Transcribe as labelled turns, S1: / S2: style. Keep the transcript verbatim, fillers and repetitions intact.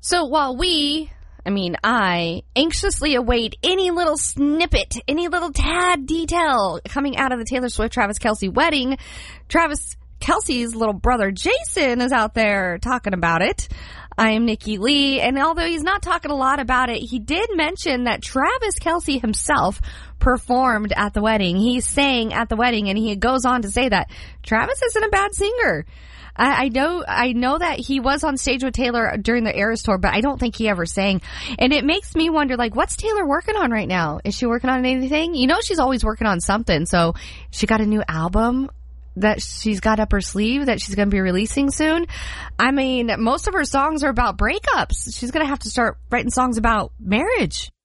S1: So while we, I mean I, anxiously await any little snippet, any little tad detail coming out of the Taylor Swift-Travis Kelce wedding, Travis Kelce's little brother Jason is out there talking about it. I am Nikki Lee, and although he's not talking a lot about it, he did mention that Travis Kelce himself performed at the wedding. He sang at the wedding, and he goes on to say that Travis isn't a bad singer. I, I know I know that he was on stage with Taylor during the Eras tour, but I don't think he ever sang. And it makes me wonder, like, what's Taylor working on right now? Is she working on anything? You know she's always working on something, so she got a new album that she's got up her sleeve that she's going to be releasing soon. I mean, most of her songs are about breakups. She's going to have to start writing songs about marriage.